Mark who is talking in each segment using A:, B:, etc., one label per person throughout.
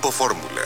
A: Grupo Fórmula.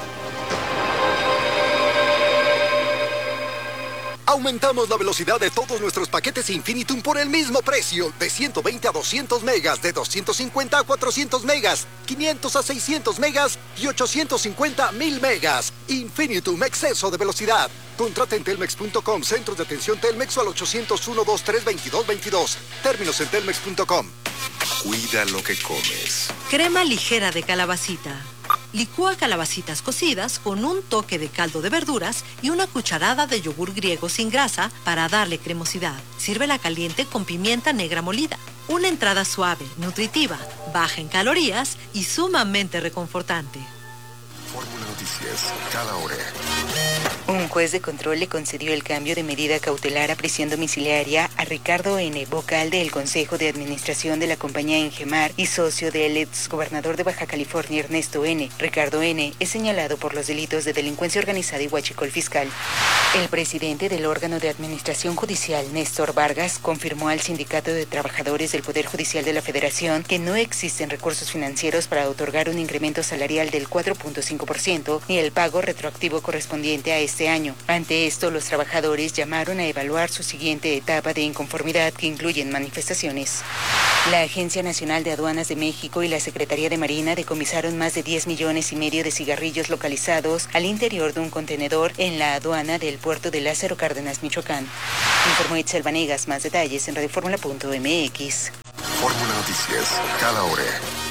B: Aumentamos la velocidad de todos nuestros paquetes Infinitum por el mismo precio, de 120 a 200 megas, de 250 a 400 megas, 500 a 600 megas y 850 a 1000 megas. Infinitum, exceso de velocidad. Contrata en telmex.com, centros de atención Telmex o al 801-23-2222. Términos en telmex.com.
A: Cuida lo que comes.
C: Crema ligera de calabacita. Licúa calabacitas cocidas con un toque de caldo de verduras y una cucharada de yogur griego sin grasa para darle cremosidad. Sírvela caliente con pimienta negra molida. Una entrada suave, nutritiva, baja en calorías y sumamente reconfortante.
A: Fórmula Noticias, cada hora.
D: Un juez de control le concedió el cambio de medida cautelar a prisión domiciliaria a Ricardo N., vocal del Consejo de Administración de la compañía Engemar y socio del exgobernador de Baja California, Ernesto N. Ricardo N. es señalado por los delitos de delincuencia organizada y huachicol fiscal. El presidente del órgano de administración judicial, Néstor Vargas, confirmó al Sindicato de Trabajadores del Poder Judicial de la Federación que no existen recursos financieros para otorgar un incremento salarial del 4.5% ni el pago retroactivo correspondiente a este año. Ante esto, los trabajadores llamaron a evaluar su siguiente etapa de inconformidad, que incluyen manifestaciones. La Agencia Nacional de Aduanas de México y la Secretaría de Marina decomisaron más de 10 millones y medio de cigarrillos localizados al interior de un contenedor en la aduana del puerto de Lázaro Cárdenas, Michoacán. Informó Itzel Vanegas. Más detalles en radioformula.mx.
A: Fórmula Noticias, cada hora.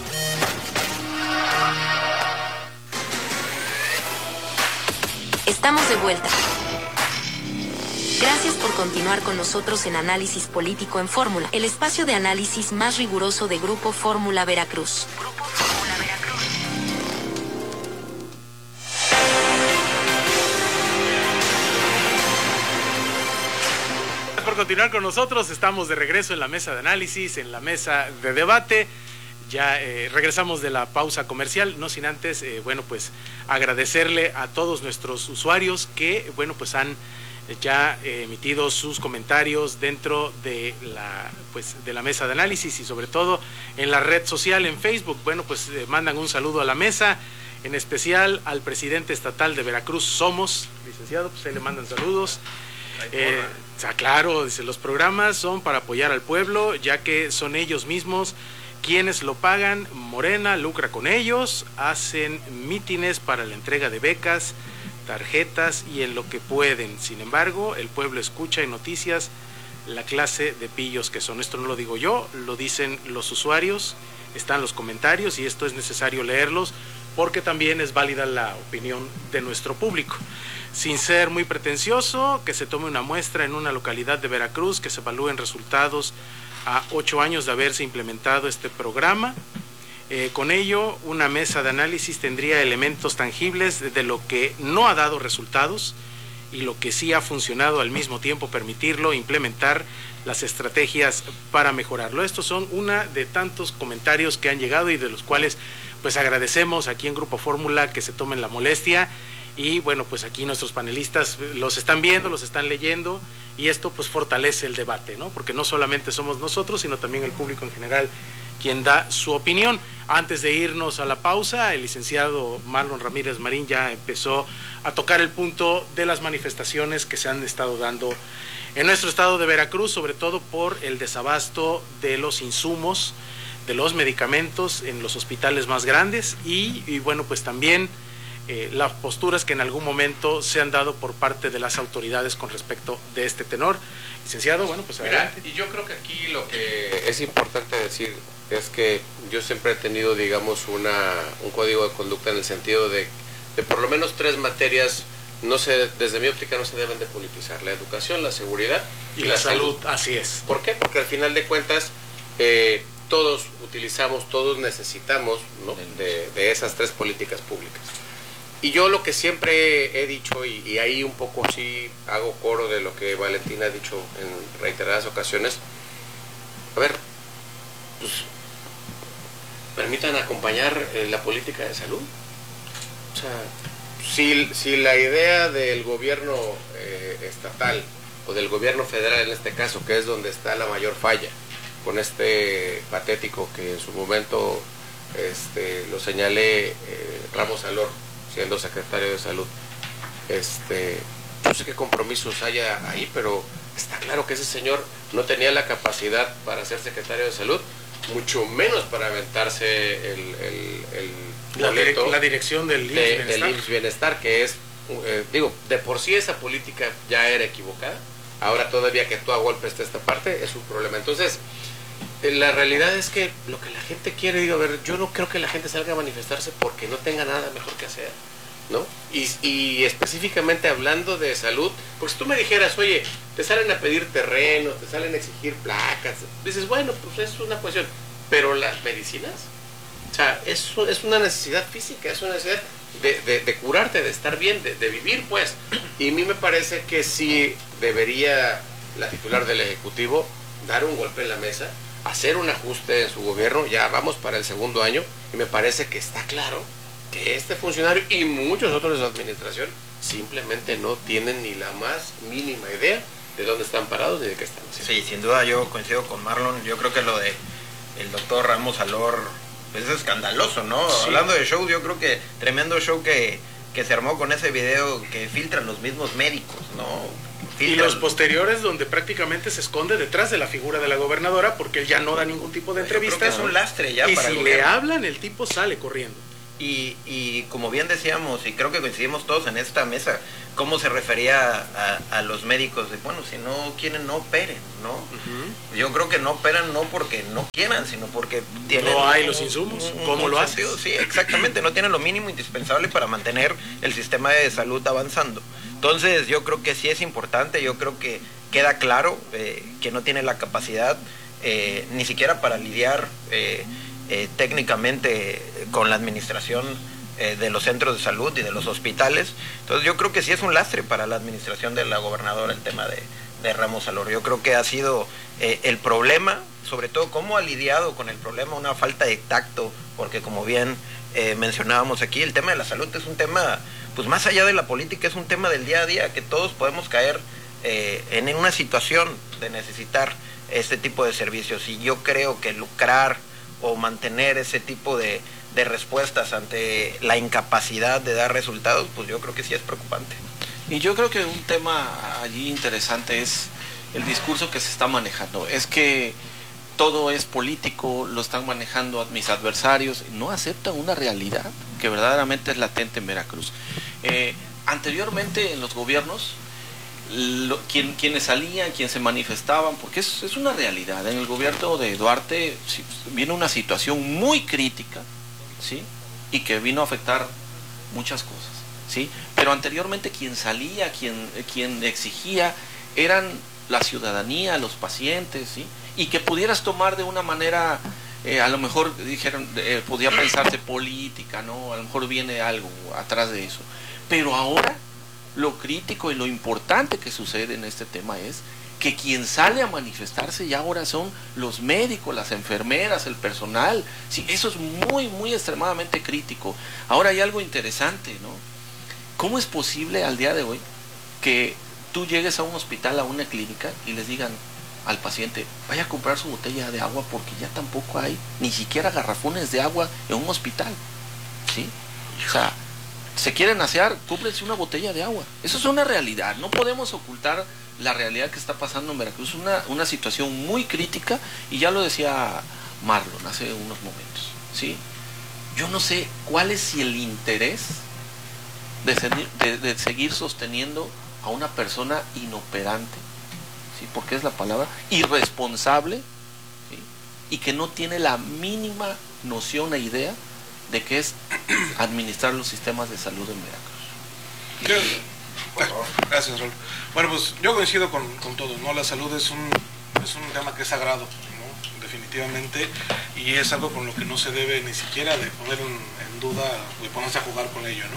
E: Estamos de vuelta. Gracias por continuar con nosotros en Análisis Político en Fórmula, el espacio de análisis más riguroso de Grupo Fórmula Veracruz. Grupo Fórmula Veracruz.
F: Gracias por continuar con nosotros. Estamos de regreso en la mesa de análisis, en la mesa de debate. Ya regresamos de la pausa comercial, no sin antes, pues agradecerle a todos nuestros usuarios que, pues han ya emitido sus comentarios dentro de la mesa de análisis y sobre todo en la red social, en Facebook. Mandan un saludo a la mesa, en especial al presidente estatal de Veracruz Somos, licenciado, ahí le mandan saludos. Claro, dice, los programas son para apoyar al pueblo, ya que son ellos mismos quienes lo pagan. Morena lucra con ellos, hacen mítines para la entrega de becas, tarjetas y en lo que pueden. Sin embargo, el pueblo escucha en noticias la clase de pillos que son. Esto no lo digo yo, lo dicen los usuarios, están los comentarios y esto es necesario leerlos porque también es válida la opinión de nuestro público. Sin ser muy pretencioso, que se tome una muestra en una localidad de Veracruz, que se evalúen resultados a 8 años de haberse implementado este programa. Con ello, una mesa de análisis tendría elementos tangibles de lo que no ha dado resultados y lo que sí ha funcionado, al mismo tiempo permitirlo, implementar las estrategias para mejorarlo. Estos son una de tantos comentarios que han llegado y de los cuales pues agradecemos aquí en Grupo Fórmula que se tomen la molestia. Y aquí nuestros panelistas los están viendo, los están leyendo y esto pues fortalece el debate, ¿no? Porque no solamente somos nosotros, sino también el público en general quien da su opinión. Antes de irnos a la pausa, el licenciado Marlon Ramírez Marín ya empezó a tocar el punto de las manifestaciones que se han estado dando en nuestro estado de Veracruz, sobre todo por el desabasto de los insumos, de los medicamentos en los hospitales más grandes y pues también las posturas que en algún momento se han dado por parte de las autoridades con respecto de este tenor. Licenciado, pues adelante.
G: Mira, y yo creo que aquí lo que es importante decir es que yo siempre he tenido, digamos, un código de conducta en el sentido de por lo menos 3 materias, desde mi óptica no se deben de politizar: la educación, la seguridad
F: y la salud. Así es.
G: ¿Por qué? Porque al final de cuentas todos utilizamos, todos necesitamos, ¿no?, de esas 3 políticas públicas. Y yo lo que siempre he dicho, y ahí un poco sí hago coro de lo que Valentina ha dicho en reiteradas ocasiones, permitan acompañar la política de salud. O sea, si la idea del gobierno estatal o del gobierno federal en este caso, que es donde está la mayor falla, con este patético que en su momento lo señalé, Ramos Alor, siendo secretario de Salud. No sé qué compromisos haya ahí, pero está claro que ese señor no tenía la capacidad para ser secretario de Salud, mucho menos para aventarse
F: la dirección del
G: IMSS Bienestar, que es, de por sí esa política ya era equivocada, ahora todavía que tú a golpes de esta parte es un problema. Entonces, la realidad es que lo que la gente quiere, yo no creo que la gente salga a manifestarse porque no tenga nada mejor que hacer, ¿no? Y específicamente hablando de salud, pues si tú me dijeras, oye, te salen a pedir terrenos, te salen a exigir placas, dices, bueno, pues es una cuestión, pero las medicinas, o sea, eso es una necesidad física, es una necesidad de curarte, de estar bien, de vivir, pues. Y a mí me parece que sí debería la titular del Ejecutivo dar un golpe en la mesa, hacer un ajuste en su gobierno. Ya vamos para el segundo año y me parece que está claro que este funcionario y muchos otros de su administración simplemente no tienen ni la más mínima idea de dónde están parados ni de qué están haciendo.
H: Sí, sin duda yo coincido con Marlon. Yo creo que lo de el doctor Ramos Alor es escandaloso, ¿no? Sí. Hablando de shows, yo creo que tremendo show que se armó con ese video que filtran los mismos médicos, ¿no?
F: Y los posteriores donde prácticamente se esconde detrás de la figura de la gobernadora porque él ya no da ningún tipo de entrevista.
H: Creo que es un lastre ya
F: y
H: para
F: si
H: el
F: le hablan, el tipo sale corriendo.
H: Y como bien decíamos, y creo que coincidimos todos en esta mesa, cómo se refería a los médicos de, bueno, si no quieren, no operen, ¿no? Uh-huh. Yo creo que no operan no porque no quieran, sino porque tienen...
F: No hay los insumos, ¿cómo lo haces?
H: Sí, exactamente, no tienen lo mínimo indispensable para mantener el sistema de salud avanzando. Entonces yo creo que sí es importante, yo creo que queda claro que no tiene la capacidad ni siquiera para lidiar técnicamente con la administración de los centros de salud y de los hospitales. Entonces yo creo que sí es un lastre para la administración de la gobernadora el tema de Ramos Alor. Yo creo que ha sido el problema, sobre todo cómo ha lidiado con el problema, una falta de tacto, porque como bien mencionábamos aquí, el tema de la salud es un tema, pues más allá de la política, es un tema del día a día, que todos podemos caer en una situación de necesitar este tipo de servicios, y yo creo que lucrar o mantener ese tipo de respuestas ante la incapacidad de dar resultados, pues yo creo que sí es preocupante.
I: Y yo creo que un tema allí interesante es el discurso que se está manejando. Es que todo es político, lo están manejando mis adversarios, no aceptan una realidad que verdaderamente es latente en Veracruz. Anteriormente en los gobiernos, quienes salían, quienes se manifestaban, porque es una realidad, en el gobierno de Duarte viene una situación muy crítica, ¿sí? Y que vino a afectar muchas cosas, ¿sí? Pero anteriormente quien salía, quien exigía, eran la ciudadanía, los pacientes, ¿sí? Y que pudieras tomar de una manera, a lo mejor dijeron, podía pensarse política, ¿no? A lo mejor viene algo atrás de eso. Pero ahora lo crítico y lo importante que sucede en este tema es que quien sale a manifestarse ya ahora son los médicos, las enfermeras, el personal. Sí, eso es muy, muy extremadamente crítico. Ahora hay algo interesante, ¿no? ¿Cómo es posible al día de hoy que tú llegues a un hospital, a una clínica y les digan al paciente, vaya a comprar su botella de agua porque ya tampoco hay ni siquiera garrafones de agua en un hospital? ¿Sí? O sea, se quieren asear, cómprense una botella de agua. Eso es una realidad, no podemos ocultar la realidad que está pasando en Veracruz, una situación muy crítica, y ya lo decía Marlon hace unos momentos, ¿sí? Yo no sé cuál es el interés de seguir sosteniendo a una persona inoperante, ¿sí? Porque es la palabra, irresponsable, ¿sí? Y que no tiene la mínima noción e idea de qué es administrar los sistemas de salud en Veracruz.
J: Gracias, Raúl. Bueno, pues yo coincido con todo, ¿no? La salud es un tema que es sagrado, ¿no? Definitivamente, y es algo con lo que no se debe ni siquiera de poner en duda, de ponerse a jugar con ello, ¿no?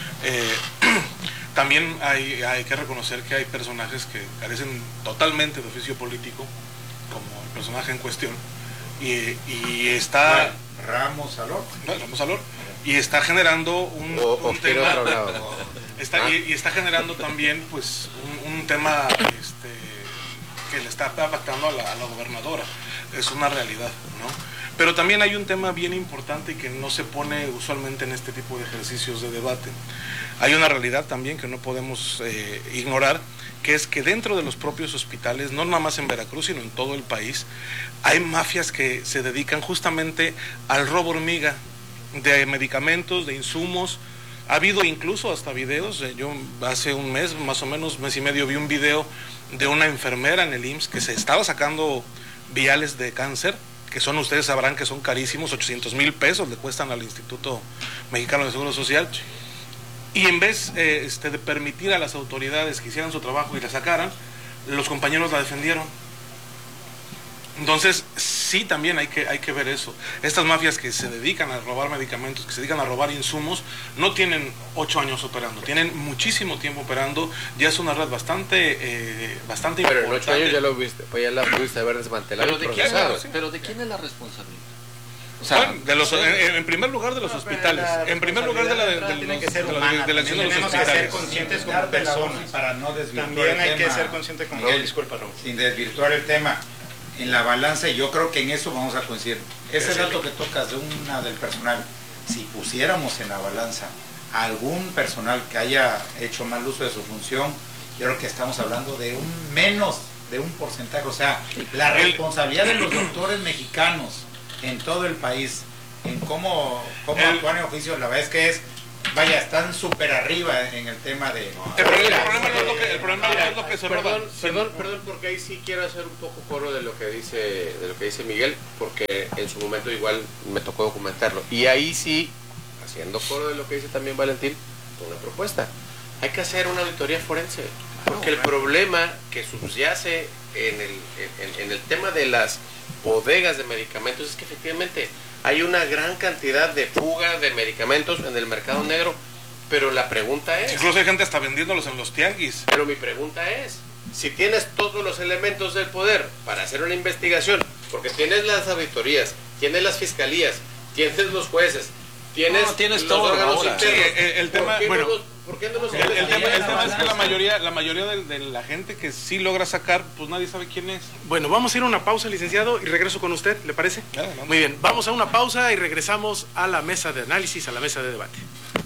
J: También hay que reconocer que hay personajes que carecen totalmente de oficio político, como el personaje en cuestión, y está...
K: Ramos Alor.
J: Ramos Alor. Y está generando un tema... y está generando también pues un tema que le está impactando a la gobernadora. Es una realidad, ¿no? Pero también hay un tema bien importante que no se pone usualmente en este tipo de ejercicios de debate. Hay una realidad también que no podemos ignorar, que es que dentro de los propios hospitales, no nada más en Veracruz, sino en todo el país, hay mafias que se dedican justamente al robo hormiga de medicamentos, de insumos. Ha habido incluso hasta videos, yo hace un mes, más o menos, mes y medio, vi un video de una enfermera en el IMSS que se estaba sacando viales de cáncer, que son, ustedes sabrán que son carísimos, 800,000 pesos le cuestan al Instituto Mexicano de Seguro Social, y en vez de permitir a las autoridades que hicieran su trabajo y la sacaran, los compañeros la defendieron. Entonces, sí, también hay que ver eso. Estas mafias que se dedican a robar medicamentos, que se dedican a robar insumos, no tienen 8 años operando, tienen muchísimo tiempo operando, ya es una red bastante importante.
G: Pero en 8 años ya lo viste, pues ya la pudiste haber desmantelado.
I: ¿Pero de quién es la responsabilidad?
J: O sea, en primer lugar de los hospitales, en primer lugar de la dirección de los hospitales.
K: Tenemos que ser conscientes como personas para no desvirtuar el tema. También hay que ser conscientes como Raúl, disculpa Raúl. Sin desvirtuar el tema, en la balanza, y yo creo que en eso vamos a coincidir. Ese dato que tocas de una del personal, si pusiéramos en la balanza a algún personal que haya hecho mal uso de su función, yo creo que estamos hablando de un menos de un porcentaje. O sea, la responsabilidad de los doctores mexicanos en todo el país, en cómo actuar en oficio, la verdad es que están súper arriba en el tema de...
G: El problema no es lo que se roba. Perdón, porque ahí sí quiero hacer un poco coro de lo que dice Miguel, porque en su momento igual me tocó documentarlo. Y ahí sí, haciendo coro de lo que dice también Valentín, una propuesta. Hay que hacer una auditoría forense, porque el problema que subyace en el tema de las bodegas de medicamentos es que efectivamente hay una gran cantidad de fuga de medicamentos en el mercado negro, pero la pregunta es...
J: Incluso hay gente hasta vendiéndolos en los tianguis.
G: Pero mi pregunta es, si tienes todos los elementos del poder para hacer una investigación, porque tienes las auditorías, tienes las fiscalías, tienes los jueces, tienes los
I: todo,
G: órganos
I: ahora.
G: internos,
J: El tema es que la mayoría de la gente que sí logra sacar, pues nadie sabe quién es.
F: Bueno, vamos a ir a una pausa, licenciado, y regreso con usted, ¿le parece? Muy bien, vamos a una pausa y regresamos a la mesa de análisis, a la mesa de debate.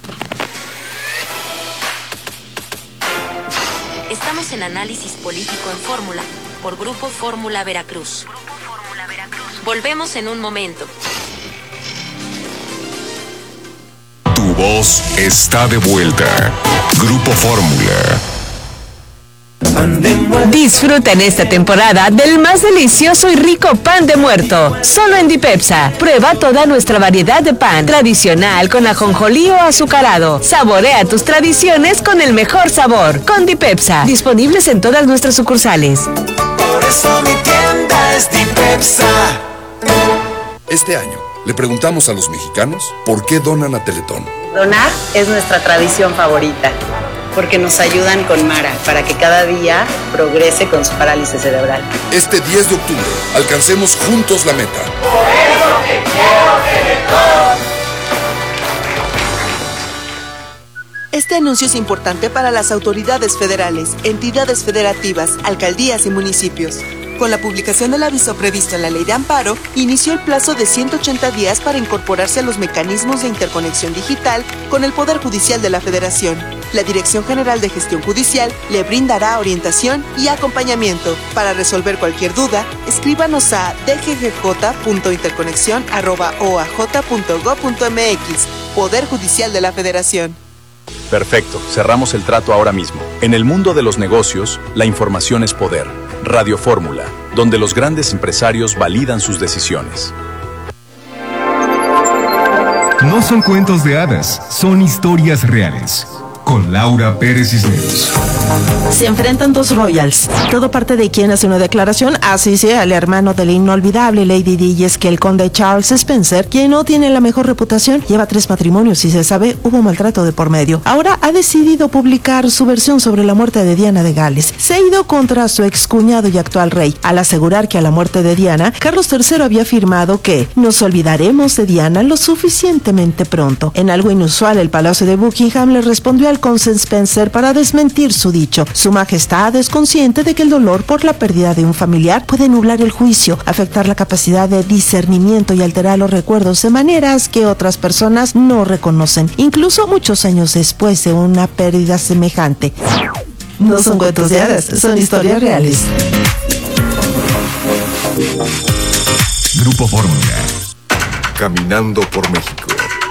E: Estamos en Análisis Político en Fórmula, por Grupo Fórmula Veracruz. Volvemos en un momento.
A: Tu voz está de vuelta. Grupo Fórmula.
L: Disfruta en esta temporada del más delicioso y rico pan de muerto, solo en Dipepsa. Prueba toda nuestra variedad de pan tradicional con ajonjolí o azucarado. Saborea tus tradiciones con el mejor sabor. Con Dipepsa, disponibles en todas nuestras sucursales.
M: Por eso mi tienda es Dipepsa.
A: Este año le preguntamos a los mexicanos por qué donan a Teletón.
N: Donar es nuestra tradición favorita, porque nos ayudan con Mara para que cada día progrese con su parálisis cerebral.
A: Este 10 de octubre, alcancemos juntos la meta.
M: Por eso te quiero, Teletón.
O: Este anuncio es importante para las autoridades federales, entidades federativas, alcaldías y municipios. Con la publicación del aviso previsto en la Ley de Amparo, inició el plazo de 180 días para incorporarse a los mecanismos de interconexión digital con el Poder Judicial de la Federación. La Dirección General de Gestión Judicial le brindará orientación y acompañamiento. Para resolver cualquier duda, escríbanos a dggj.interconexión@oaj.gov.mx. Poder Judicial de la Federación.
P: Perfecto, cerramos el trato ahora mismo. En el mundo de los negocios, la información es poder. Radio Fórmula, donde los grandes empresarios validan sus decisiones.
Q: No son cuentos de hadas, son historias reales. Con Laura Pérez Cisneros.
R: Se enfrentan dos royals. Todo parte de quien hace una declaración, así sea el hermano de la inolvidable Lady Di, y es que el conde Charles Spencer, quien no tiene la mejor reputación, lleva 3 matrimonios y se sabe hubo maltrato de por medio. Ahora ha decidido publicar su versión sobre la muerte de Diana de Gales. Se ha ido contra su excuñado y actual rey, al asegurar que a la muerte de Diana, Carlos III había afirmado que nos olvidaremos de Diana lo suficientemente pronto. En algo inusual, el Palacio de Buckingham le respondió al conde Spencer para desmentir su dicho. Su Majestad es consciente de que el dolor por la pérdida de un familiar puede nublar el juicio, afectar la capacidad de discernimiento y alterar los recuerdos de maneras que otras personas no reconocen, incluso muchos años después de una pérdida semejante. No son cuentos de hadas, son historias reales.
Q: Grupo Fórmula.
A: Caminando por México.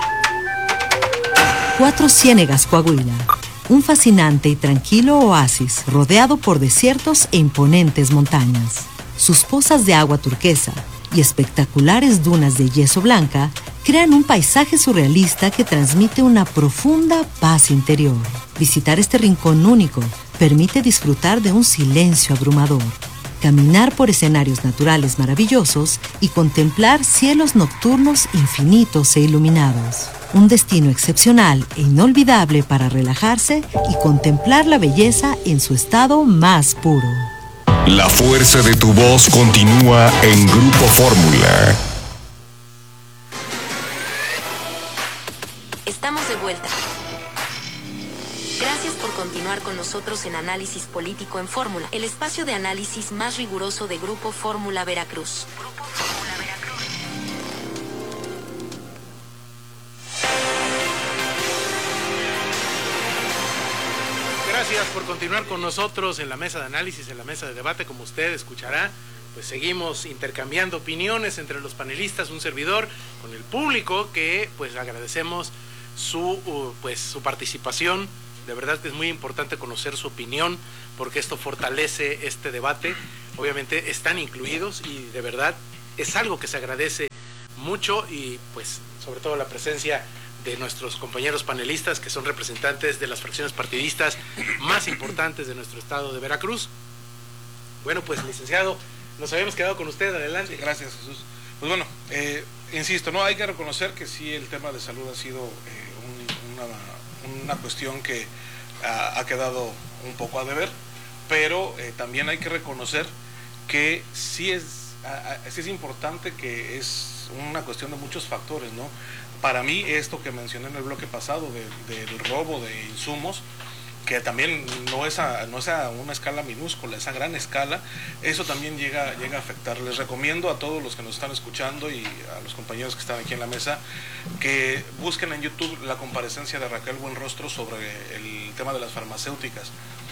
C: Cuatro Ciénegas, Coahuila. Un fascinante y tranquilo oasis rodeado por desiertos e imponentes montañas. Sus pozas de agua turquesa y espectaculares dunas de yeso blanca crean un paisaje surrealista que transmite una profunda paz interior. Visitar este rincón único permite disfrutar de un silencio abrumador, caminar por escenarios naturales maravillosos y contemplar cielos nocturnos infinitos e iluminados. Un destino excepcional e inolvidable para relajarse y contemplar la belleza en su estado más puro.
Q: La fuerza de tu voz continúa en Grupo Fórmula.
E: Estamos de vuelta. Gracias por continuar con nosotros en Análisis Político en Fórmula, el espacio de análisis más riguroso de Grupo Fórmula Veracruz.
F: Gracias por continuar con nosotros en la mesa de análisis, en la mesa de debate. Como usted escuchará, pues seguimos intercambiando opiniones entre los panelistas, un servidor, con el público, que pues agradecemos su participación. De verdad que es muy importante conocer su opinión, porque esto fortalece este debate. Obviamente están incluidos y de verdad es algo que se agradece mucho, y pues sobre todo la presencia de nuestros compañeros panelistas, que son representantes de las fracciones partidistas más importantes de nuestro estado de Veracruz. Bueno, pues licenciado, nos habíamos quedado con usted, adelante.
J: Gracias, Jesús. Pues bueno, insisto, no hay que reconocer que sí, el tema de salud ha sido una cuestión que ha quedado un poco a deber, pero también hay que reconocer que sí es importante, que es una cuestión de muchos factores, ¿no? Para mí, esto que mencioné en el bloque pasado del robo de insumos, que también no es a una escala minúscula, es a gran escala, eso también llega a afectar. Les recomiendo a todos los que nos están escuchando y a los compañeros que están aquí en la mesa que busquen en YouTube la comparecencia de Raquel Buenrostro sobre el tema de las farmacéuticas.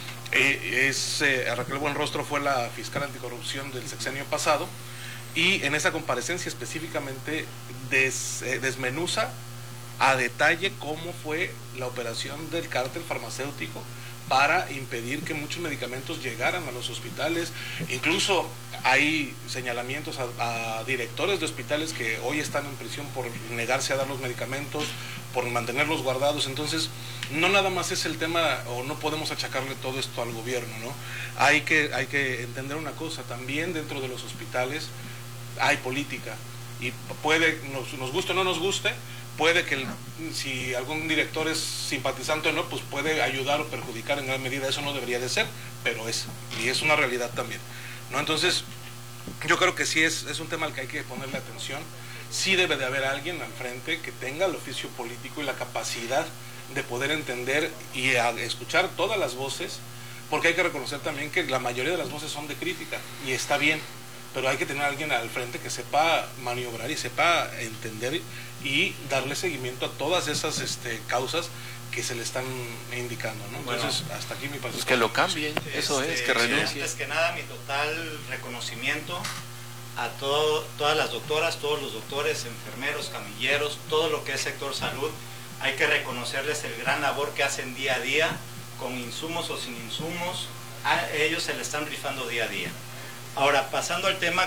J: Raquel Buenrostro fue la fiscal anticorrupción del sexenio pasado, y en esa comparecencia específicamente desmenuza a detalle cómo fue la operación del cártel farmacéutico para impedir que muchos medicamentos llegaran a los hospitales. Incluso hay señalamientos a directores de hospitales que hoy están en prisión por negarse a dar los medicamentos, por mantenerlos guardados. Entonces, no nada más es el tema, o no podemos achacarle todo esto al gobierno, ¿no? Hay que entender una cosa, también dentro de los hospitales hay política, y puede, nos guste o no nos guste, puede que si algún director es simpatizante o no, pues puede ayudar o perjudicar en gran medida. Eso no debería de ser, pero es una realidad también, ¿no? Entonces, yo creo que sí es un tema al que hay que ponerle atención. Sí debe de haber alguien al frente que tenga el oficio político y la capacidad de poder entender y escuchar todas las voces, porque hay que reconocer también que la mayoría de las voces son de crítica, y está bien, pero hay que tener a alguien al frente que sepa maniobrar y sepa entender y darle seguimiento a todas esas causas que se le están indicando, ¿no? Entonces, bueno, hasta aquí mi participación.
I: Pues que lo cambien, eso es, que renuncien.
S: Antes que nada, mi total reconocimiento a todas las doctoras, todos los doctores, enfermeros, camilleros, todo lo que es sector salud. Hay que reconocerles el gran labor que hacen día a día, con insumos o sin insumos. A ellos se le están rifando día a día. Ahora, pasando al tema,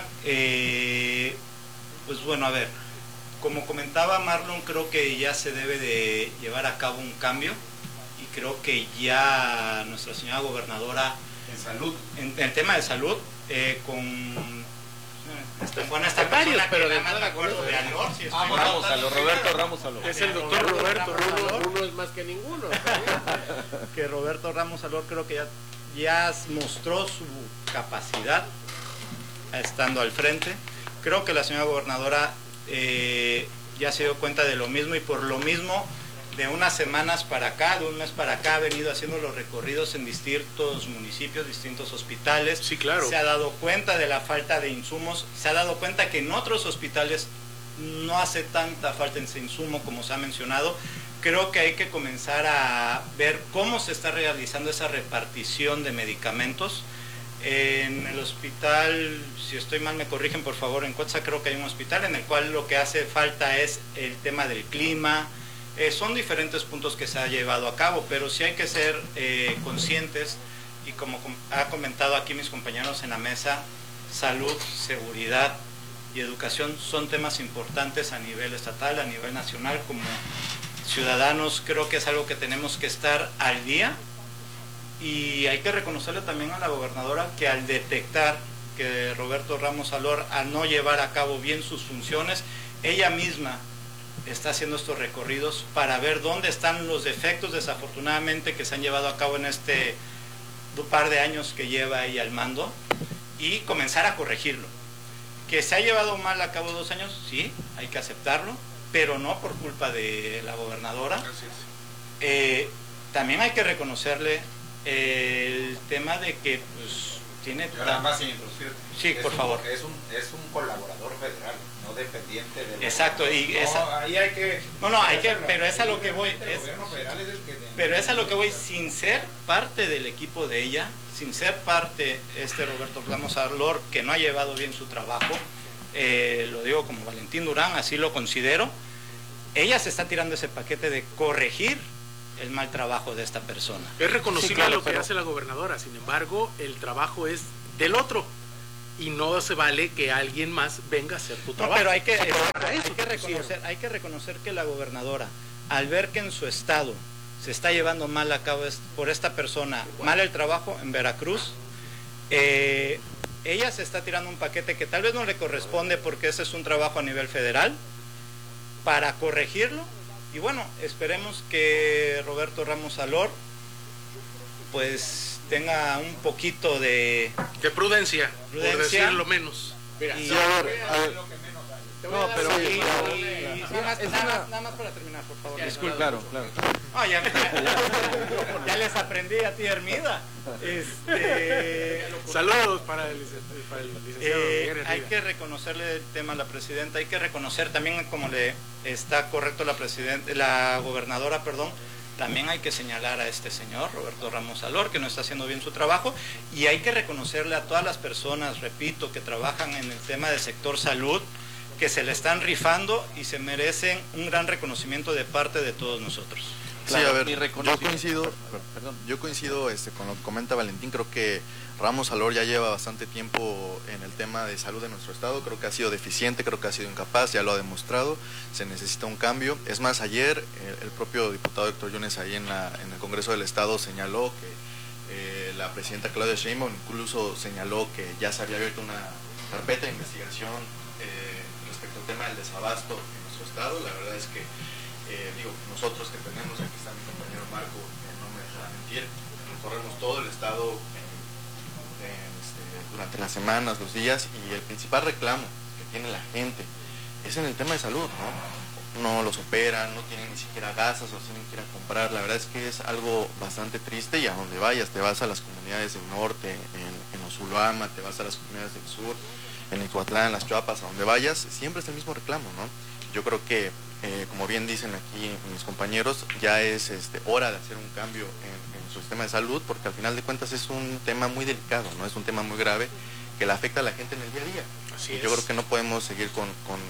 S: pues bueno, a ver, como comentaba Marlon, creo que ya se debe de llevar a cabo un cambio, y creo que ya nuestra señora gobernadora
K: en salud,
S: en el tema de salud, con bueno, esta
G: varios,
S: persona
G: pero
S: que
G: de
S: nada más me acuerdo de Anor, si
I: Ramos Alor.
G: Es el doctor Roberto Ramos. Uno es más que ninguno.
S: Que Roberto Ramos Alor creo que ya mostró su capacidad estando al frente. Creo que la señora gobernadora ya se dio cuenta de lo mismo, y por lo mismo de unas semanas para acá, de un mes para acá, ha venido haciendo los recorridos en distintos municipios, distintos hospitales.
F: Sí, claro.
S: Se ha dado cuenta de la falta de insumos, se ha dado cuenta que en otros hospitales no hace tanta falta ese insumo como se ha mencionado. Creo que hay que comenzar a ver cómo se está realizando esa repartición de medicamentos. En el hospital, si estoy mal me corrigen por favor, en Cuautla creo que hay un hospital en el cual lo que hace falta es el tema del clima. Son diferentes puntos que se ha llevado a cabo, pero sí hay que ser conscientes, y como ha comentado aquí mis compañeros en la mesa, salud, seguridad y educación son temas importantes a nivel estatal, a nivel nacional. Como ciudadanos creo que es algo que tenemos que estar al día, y hay que reconocerle también a la gobernadora que al detectar que Roberto Ramos Alor, al no llevar a cabo bien sus funciones, ella misma está haciendo estos recorridos para ver dónde están los defectos desafortunadamente que se han llevado a cabo en este par de años que lleva ella al mando, y comenzar a corregirlo. Que se ha llevado mal a cabo 2 años, sí, hay que aceptarlo, pero no por culpa de la gobernadora. También hay que reconocerle el tema de que pues tiene...
K: Nada más sin introducir.
S: Sí, por favor.
K: Es un colaborador federal, no dependiente de...
S: Exacto, y esa...
K: ahí hay que...
S: hay que, pero es a lo que voy.
K: El gobierno federal es el que...
S: Pero es a lo que voy, sin ser parte del equipo de ella, sin ser parte Roberto Ramos Alor, que no ha llevado bien su trabajo, lo digo como Valentín Durán, así lo considero, ella se está tirando ese paquete de corregir el mal trabajo de esta persona.
F: Es reconocible lo que hace la gobernadora, sin embargo, el trabajo es del otro, y no se vale que alguien más venga a hacer tu trabajo.
S: Pero hay que reconocer que la gobernadora, al ver que en su estado se está llevando mal a cabo por esta persona, mal el trabajo en Veracruz, ella se está tirando un paquete que tal vez no le corresponde, porque ese es un trabajo a nivel federal, para corregirlo. Y bueno, esperemos que Roberto Ramos Alor pues tenga un poquito de
F: prudencia, por decirlo menos.
S: Mira,
F: y,
S: a ver. No, pero nada más para terminar, por favor.
I: Disculpe, claro.
S: Oh, ya les aprendí a ti, Hermida.
F: Saludos para el licenciado.
S: Hay que reconocerle el tema a la presidenta, hay que reconocer también, como le está correcto la gobernadora, también hay que señalar a este señor, Roberto Ramos Alor, que no está haciendo bien su trabajo, y hay que reconocerle a todas las personas, repito, que trabajan en el tema del sector salud, que se le están rifando y se merecen un gran reconocimiento de parte de todos nosotros.
T: Claro, sí, a ver, yo coincido con lo que comenta Valentín. Creo que Ramos Alor ya lleva bastante tiempo en el tema de salud de nuestro estado. Creo que ha sido deficiente, creo que ha sido incapaz, ya lo ha demostrado. Se necesita un cambio. Es más, ayer el propio diputado Héctor Yunes ahí en el Congreso del Estado señaló que la presidenta Claudia Sheinbaum incluso señaló que ya se había abierto una carpeta de investigación respecto al tema del desabasto en nuestro estado. La verdad es que nosotros que tenemos, aquí está mi compañero Marco, no me dejará mentir, recorremos todo el estado durante las semanas, los días, y el principal reclamo que tiene la gente es en el tema de salud, no los operan, no tienen ni siquiera gasas, los tienen que ir a comprar. La verdad es que es algo bastante triste, y a donde vayas, te vas a las comunidades del norte, en Osulama, te vas a las comunidades del sur, en Ixhuatlán, en las Chuapas, a donde vayas, siempre es el mismo reclamo, Yo creo que como bien dicen aquí mis compañeros, ya es hora de hacer un cambio en su sistema de salud, porque al final de cuentas es un tema muy delicado, es un tema muy grave que le afecta a la gente en el día a día.
F: Así
T: y yo creo que no podemos seguir con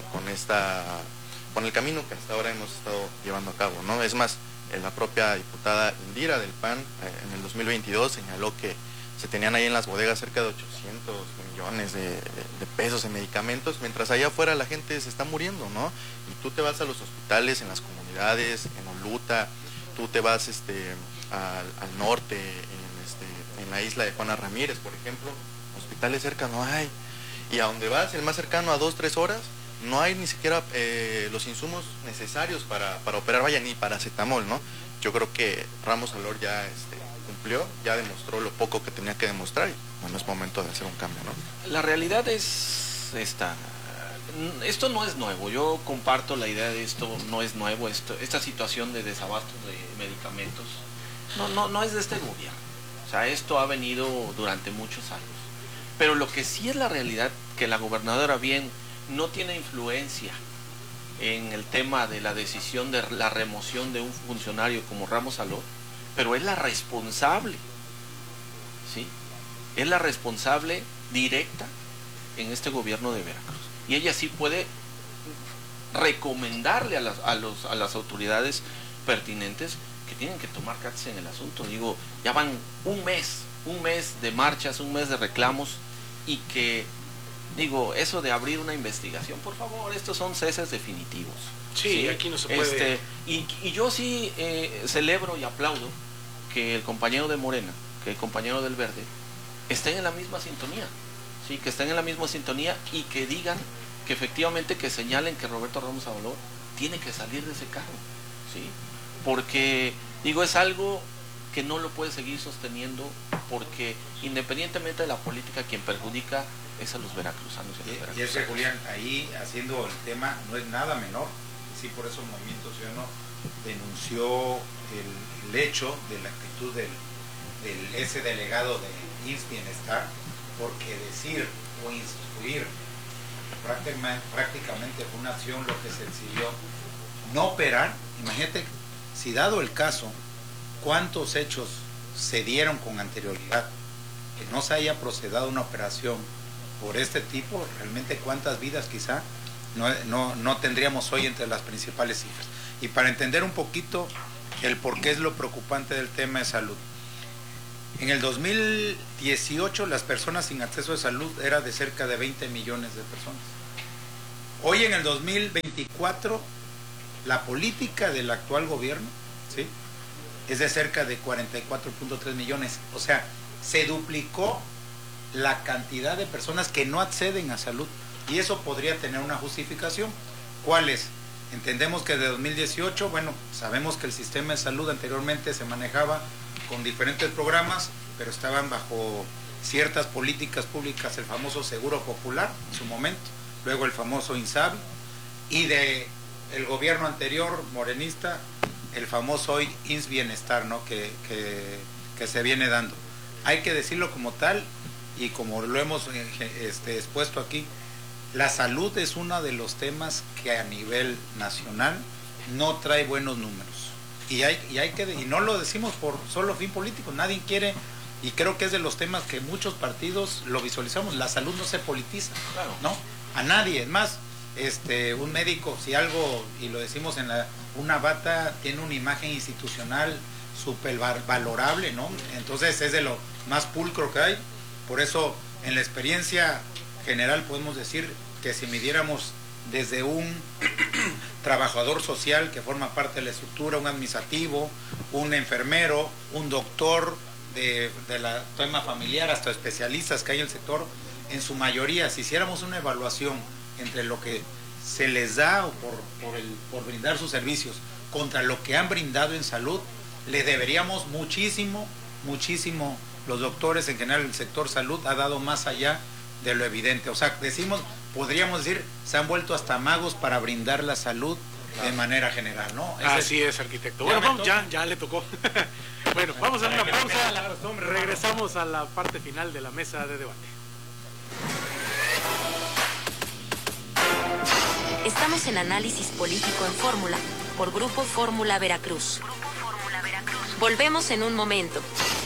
T: el camino que hasta ahora hemos estado llevando a cabo, Es más, la propia diputada Indira del PAN en el 2022 señaló que se tenían ahí en las bodegas cerca de 800 millones de pesos en medicamentos, mientras allá afuera la gente se está muriendo, Y tú te vas a los hospitales, en las comunidades, en Oluta, tú te vas al norte, en la isla de Juana Ramírez, por ejemplo, hospitales cerca no hay. Y a donde vas, el más cercano a 2-3 horas, no hay ni siquiera los insumos necesarios para operar, ni paracetamol, Yo creo que Ramos Alor ya cumplió, ya demostró lo poco que tenía que demostrar, y bueno, es momento de hacer un cambio,
I: La realidad es esta, esto no es nuevo, yo comparto la idea de esto, no es nuevo, esta situación de desabasto de medicamentos no es de este gobierno, o sea, esto ha venido durante muchos años, pero lo que sí es la realidad, que la gobernadora bien no tiene influencia en el tema de la decisión de la remoción de un funcionario como Ramos Saló, pero es la responsable, ¿sí? Es la responsable directa en este gobierno de Veracruz. Y ella sí puede recomendarle a las autoridades pertinentes que tienen que tomar cartas en el asunto. Digo, ya van un mes de marchas, un mes de reclamos, y que, digo, eso de abrir una investigación, por favor, estos son ceses definitivos.
F: Sí, aquí no se puede.
I: Y yo sí celebro y aplaudo que el compañero de Morena, que el compañero del Verde, estén en la misma sintonía, ¿sí? Que estén en la misma sintonía y que digan que efectivamente, que señalen que Roberto Ramos Saló tiene que salir de ese cargo, ¿sí? Porque, digo, es algo que no lo puede seguir sosteniendo, porque independientemente de la política, quien perjudica es a los veracruzanos.
K: Y es que, Julián, ahí haciendo el tema no es nada menor, sí, por eso el Movimiento Ciudadano denunció el hecho de la actitud del ese delegado de IMSS Bienestar, porque decir o instruir prácticamente fue una acción lo que se decidió no operar. Imagínate, si dado el caso, cuántos hechos se dieron con anterioridad, que no se haya procedido a una operación por este tipo, realmente cuántas vidas quizá no tendríamos hoy entre las principales cifras. Y para entender un poquito el por qué es lo preocupante del tema de salud. En el 2018 las personas sin acceso a salud era de cerca de 20 millones de personas. Hoy en el 2024 la política del actual gobierno, ¿sí?, es de cerca de 44.3 millones. O sea, se duplicó la cantidad de personas que no acceden a salud. Y eso podría tener una justificación. ¿Cuál es? Entendemos que de 2018, bueno, sabemos que el sistema de salud anteriormente se manejaba con diferentes programas, pero estaban bajo ciertas políticas públicas, el famoso Seguro Popular en su momento, luego el famoso INSABI, y de el gobierno anterior morenista, el famoso hoy IMSS Bienestar, ¿no?, que se viene dando. Hay que decirlo como tal, y como lo hemos expuesto aquí, la salud es uno de los temas que a nivel nacional no trae buenos números. Y no lo decimos por solo fin político, nadie quiere, y creo que es de los temas que muchos partidos lo visualizamos, la salud no se politiza, claro, ¿no? A nadie, es más, un médico, si algo, y lo decimos una bata tiene una imagen institucional súper valorable, ¿no? Entonces es de lo más pulcro que hay. Por eso, en la experiencia general podemos decir que si midiéramos desde un trabajador social que forma parte de la estructura, un administrativo, un enfermero, un doctor de la tema familiar, hasta especialistas que hay en el sector, en su mayoría, si hiciéramos una evaluación entre lo que se les da por brindar sus servicios contra lo que han brindado en salud, le deberíamos muchísimo. Los doctores en general, el sector salud ha dado más allá de lo evidente. O sea, podríamos decir, se han vuelto hasta magos para brindar la salud de manera general, ¿no?
F: Así es, arquitecto. Bueno, vamos, ya le tocó. Bueno, vamos a una pausa. Regresamos a la parte final de la mesa de debate.
E: Estamos en Análisis Político en Fórmula por Grupo Fórmula Veracruz. Volvemos en un momento.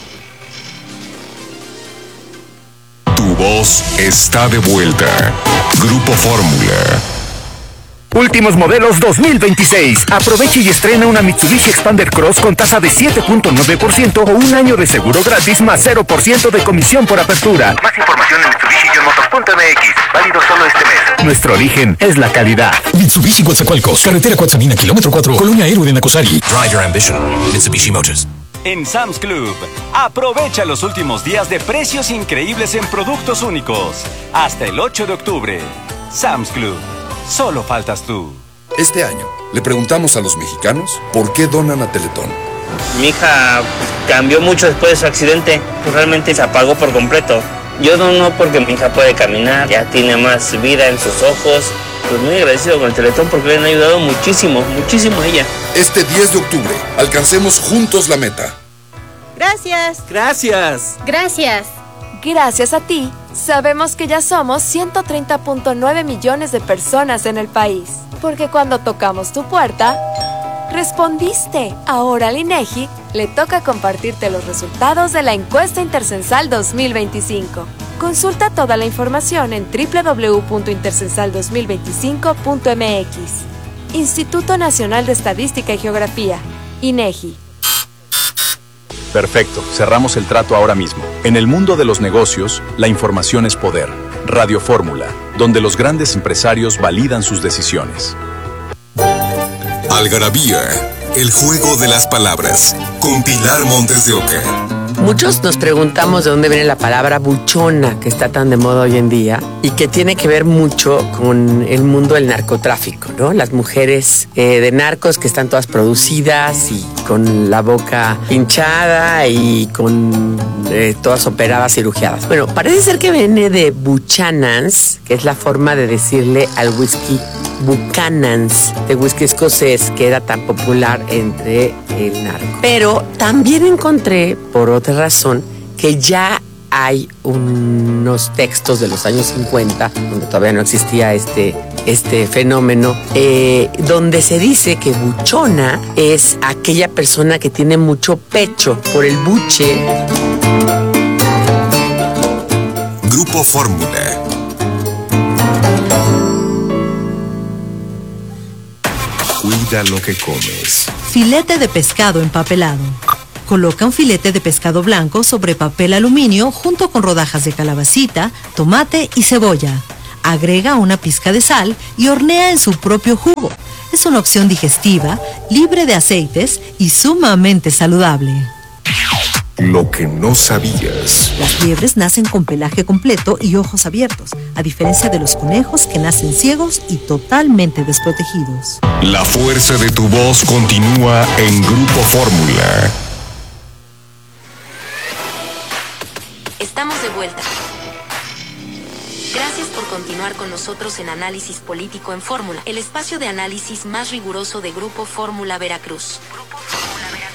A: Tu voz está de vuelta. Grupo Fórmula.
U: Últimos modelos 2026. Aproveche y estrena una Mitsubishi Expander Cross con tasa de 7.9% o un año de seguro gratis más 0% de comisión por apertura.
V: Más información en Mitsubishi-motos.mx. Válido solo este mes.
U: Nuestro origen es la calidad.
W: Mitsubishi Coatzacoalcos, carretera Coatzamina, kilómetro 4, Colonia Héroe de Nacosari. Drive your ambition. Mitsubishi Motors.
X: En Sam's Club, aprovecha los últimos días de precios increíbles en productos únicos. Hasta el 8 de octubre. Sam's Club. Solo faltas tú.
A: Este año, le preguntamos a los mexicanos por qué donan a Teletón.
Y: Mi hija cambió mucho después de su accidente. Realmente se apagó por completo. Yo dono porque mi hija puede caminar, ya tiene más vida en sus ojos pues muy agradecido con el Teletón porque le han ayudado muchísimo, muchísimo a ella.
A: Este 10 de octubre, alcancemos juntos la meta.
B: Gracias.
D: Gracias.
B: Gracias.
H: Gracias a ti, sabemos que ya somos 130.9 millones de personas en el país. Porque cuando tocamos tu puerta, respondiste. Ahora al INEGI le toca compartirte los resultados de la encuesta Intercensal 2025. Consulta toda la información en www.intercensal2025.mx. Instituto Nacional de Estadística y Geografía, INEGI.
P: Perfecto, cerramos el trato ahora mismo. En el mundo de los negocios, la información es poder. Radio Fórmula, donde los grandes empresarios validan sus decisiones.
L: Algarabía, el juego de las palabras, con Pilar Montes de Oca.
N: Muchos nos preguntamos de dónde viene la palabra buchona, que está tan de moda hoy en día, y que tiene que ver mucho con el mundo del narcotráfico, ¿no? Las mujeres de narcos que están todas producidas y con la boca hinchada y con todas operadas, cirugiadas. Bueno, parece ser que viene de Buchanan's, que es la forma de decirle al whisky Buchanan's, de whisky escocés, que era tan popular entre el narco. Pero también encontré, por otra razón, que ya hay unos textos de los años 50, donde todavía no existía este fenómeno, donde se dice que buchona es aquella persona que tiene mucho pecho por el buche.
L: Grupo Fórmula. Cuida lo que comes.
C: Filete de pescado empapelado. Coloca un filete de pescado blanco sobre papel aluminio junto con rodajas de calabacita, tomate y cebolla. Agrega una pizca de sal y hornea en su propio jugo. Es una opción digestiva, libre de aceites y sumamente saludable.
L: Lo que no sabías.
C: Las liebres nacen con pelaje completo y ojos abiertos, a diferencia de los conejos que nacen ciegos y totalmente desprotegidos.
L: La fuerza de tu voz continúa en Grupo Fórmula.
E: Estamos de vuelta. Gracias por continuar con nosotros en Análisis Político en Fórmula, el espacio de análisis más riguroso de Grupo Fórmula Veracruz. Grupo Fórmula Veracruz.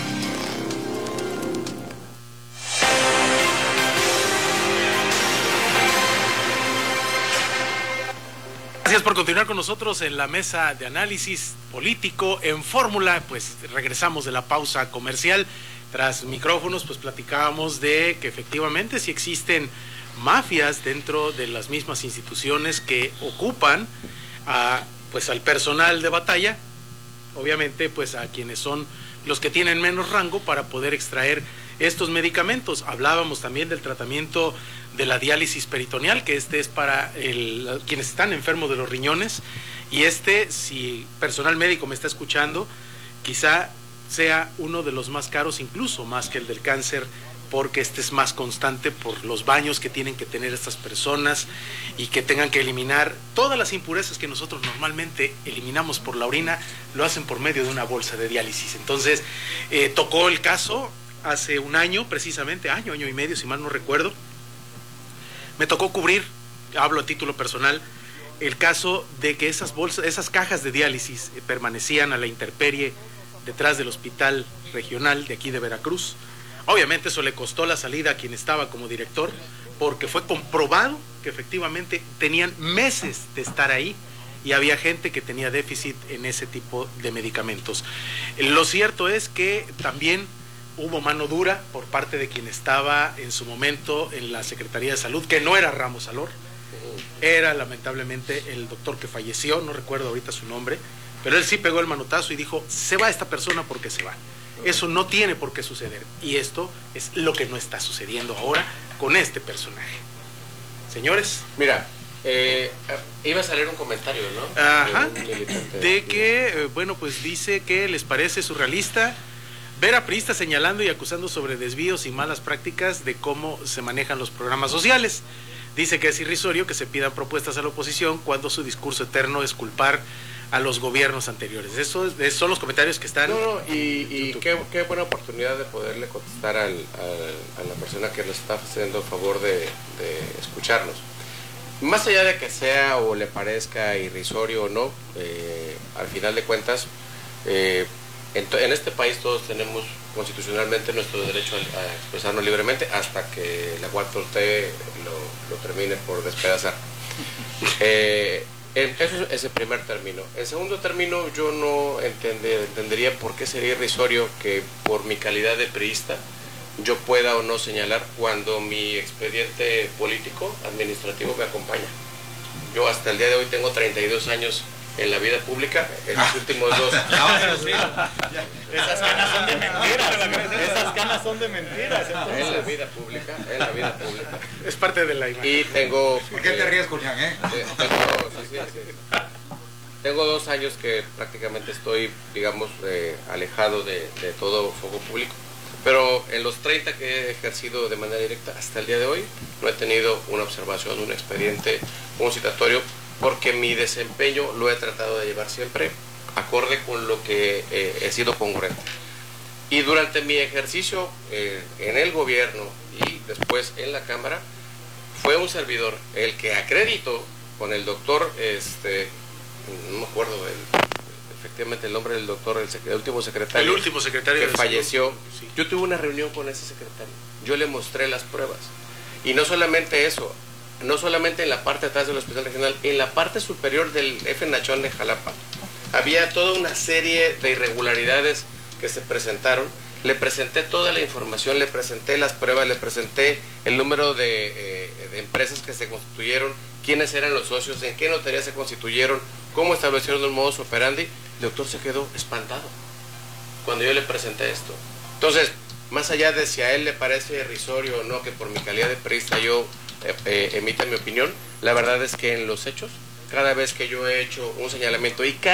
F: Gracias por continuar con nosotros en la mesa de análisis político en Fórmula. Pues regresamos de la pausa comercial. Tras micrófonos, pues platicábamos de que efectivamente sí existen mafias dentro de las mismas instituciones que ocupan pues al personal de batalla, obviamente pues a quienes son los que tienen menos rango para poder extraer estos medicamentos. Hablábamos también del tratamiento de la diálisis peritoneal, que es para quienes están enfermos de los riñones, y si personal médico me está escuchando, quizá sea uno de los más caros, incluso más que el del cáncer, porque es más constante por los baños que tienen que tener estas personas y que tengan que eliminar todas las impurezas que nosotros normalmente eliminamos por la orina, lo hacen por medio de una bolsa de diálisis. Entonces, tocó el caso hace un año, precisamente, año y medio, si mal no recuerdo. Me tocó cubrir, hablo a título personal, el caso de que esas cajas de diálisis permanecían a la intemperie detrás del hospital regional de aquí de Veracruz. Obviamente eso le costó la salida a quien estaba como director, porque fue comprobado que efectivamente tenían meses de estar ahí y había gente que tenía déficit en ese tipo de medicamentos. Lo cierto es que también hubo mano dura por parte de quien estaba en su momento en la Secretaría de Salud, que no era Ramos Salor, era lamentablemente el doctor que falleció, no recuerdo ahorita su nombre, pero él sí pegó el manotazo y dijo, se va esta persona porque se va. Eso no tiene por qué suceder, y esto es lo que no está sucediendo ahora con este personaje. Señores.
G: Mira, iba a salir un comentario, ¿no?
F: Ajá, de que, bueno, pues dice que les parece surrealista ver a priistas señalando y acusando sobre desvíos y malas prácticas de cómo se manejan los programas sociales. Dice que es irrisorio que se pidan propuestas a la oposición cuando su discurso eterno es culpar a los gobiernos anteriores. Esos son los comentarios que están.
G: Y qué buena oportunidad de poderle contestar a la persona que nos está haciendo el favor de escucharnos. Más allá de que sea o le parezca irrisorio o no, al final de cuentas, en este país todos tenemos constitucionalmente nuestro derecho a expresarnos libremente hasta que la 4T lo termine por despedazar. Eso es el primer término. En segundo término, yo no entendería por qué sería irrisorio que por mi calidad de priista yo pueda o no señalar cuando mi expediente político, administrativo me acompaña. Yo hasta el día de hoy tengo 32 años en la vida pública, en los últimos 2.
S: Esas canas son de mentiras. Esas canas son de mentiras. Entonces.
G: En la vida pública,
F: Es parte de la imagen.
G: Y tengo...
K: ¿Por qué te ríes, Julián?
G: Tengo 2 años que prácticamente estoy, digamos, alejado de todo foco público. Pero en los 30 que he ejercido de manera directa hasta el día de hoy, no he tenido una observación, un expediente, un citatorio, porque mi desempeño lo he tratado de llevar siempre acorde con lo que he sido congruente. Y durante mi ejercicio en el gobierno y después en la Cámara, fue un servidor el que acreditó con el doctor, no me acuerdo efectivamente el nombre del doctor, el último secretario.
F: El último secretario
G: que falleció. Sí. Yo tuve una reunión con ese secretario. Yo le mostré las pruebas. Y no solamente eso, no solamente en la parte de atrás del hospital regional, en la parte superior del F. Nachón de Jalapa. Había toda una serie de irregularidades que se presentaron. Le presenté toda la información, le presenté las pruebas, le presenté el número de empresas que se constituyeron, quiénes eran los socios, en qué notaría se constituyeron, cómo establecieron el modus operandi. El doctor se quedó espantado cuando yo le presenté esto. Entonces, más allá de si a él le parece irrisorio o no que por mi calidad de periodista yo emita mi opinión, la verdad es que en los hechos, cada vez que yo he hecho un señalamiento y